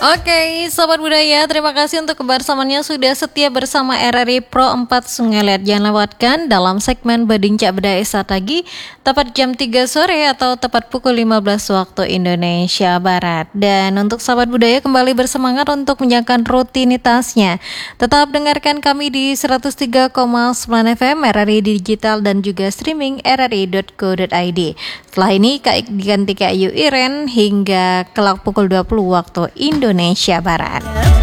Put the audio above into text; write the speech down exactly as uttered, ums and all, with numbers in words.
Oke, Sobat Budaya, terima kasih untuk kebersamaannya sudah setia bersama R R I Pro empat Sungai Liat. Jangan lewatkan dalam segmen Bedincak Bedai Strategi tepat jam tiga sore atau tepat pukul lima belas waktu Indonesia Barat. Dan untuk Sobat Budaya kembali bersemangat untuk menjalankan rutinitasnya. Tetap dengarkan kami di seratus tiga koma sembilan F M R R I Digital dan juga streaming r r i dot co dot i d. Setelah ini Kak diganti Kak Ayu Iren hingga kelak pukul dua puluh waktu Indonesia Barat.